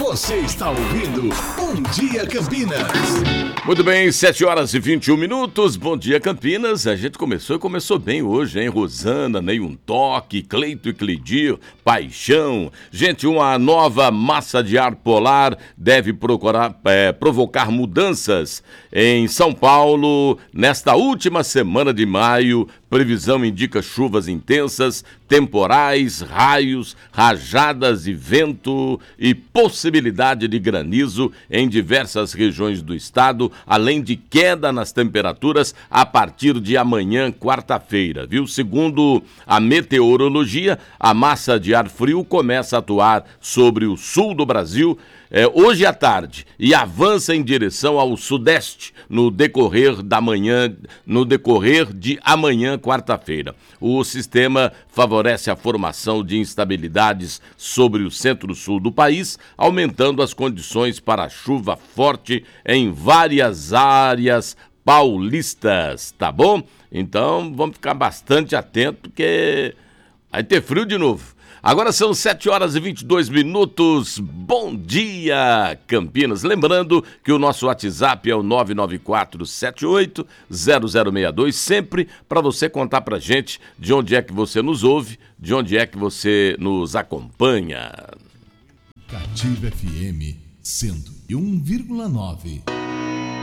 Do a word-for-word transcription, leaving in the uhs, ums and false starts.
Você está ouvindo Bom Dia Campinas. Muito bem, sete horas e vinte e um minutos. Bom dia, Campinas. A gente começou e começou bem hoje, hein? Rosana, Ney um Toque, Cleito e Cleidir, Paixão. Gente, uma nova massa de ar polar deve procurar, é, provocar mudanças em São Paulo nesta última semana de maio. Previsão indica chuvas intensas, temporais, raios, rajadas de vento e possibilidade de granizo em diversas regiões do estado, além de queda nas temperaturas a partir de amanhã, quarta-feira, viu? Segundo a meteorologia, a massa de ar frio começa a atuar sobre o sul do Brasil É, hoje à tarde e avança em direção ao sudeste no decorrer da manhã, no decorrer de amanhã, quarta-feira. O sistema favorece a formação de instabilidades sobre o centro-sul do país, aumentando as condições para chuva forte em várias áreas paulistas, tá bom? Então vamos ficar bastante atentos porque vai ter frio de novo. Agora são sete horas e vinte e dois minutos. Bom dia, Campinas. Lembrando que o nosso WhatsApp é o nove nove quatro sete oito zero zero seis dois, sempre para você contar pra gente de onde é que você nos ouve, de onde é que você nos acompanha. Cativa F M cento e um vírgula nove.